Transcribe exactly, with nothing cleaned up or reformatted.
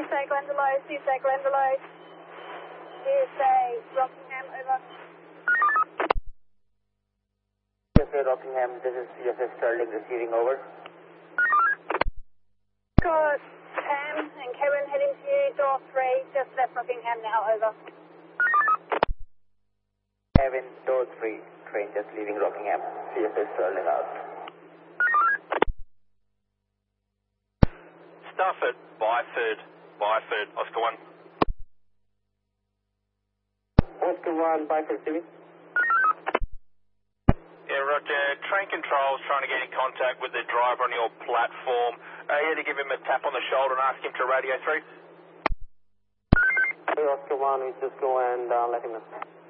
C-Sec Glendalough, C-Sec Glendalough. C S A Rockingham, over. C S A Rockingham, this is C S A Sterling receiving, over. Got Pam and Kevin heading to you, door three, just left Rockingham now, over. Kevin, door three, train just leaving Rockingham, C S A Sterling out. Stafford, Byford, Byford, Oscar one. Oscar one, Byford receiving. Yeah, Roger. Train control's trying to get in contact with the driver on your platform. Uh, you had to give him a tap on the shoulder and ask him to radio through. Hey, Oscar one, we just go and uh, let him know.